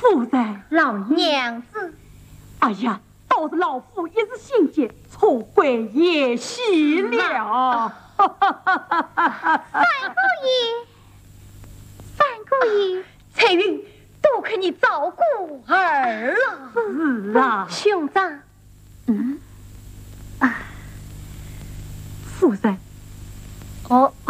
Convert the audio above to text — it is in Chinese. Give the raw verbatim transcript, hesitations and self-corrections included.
夫人， 老娘子。 哎呀，都是老夫一时心急，错怪叶喜了。 三姑爷，三姑爷，彩云多亏你照顾儿了。 是啊， 兄长。 嗯，啊，夫人， 哦。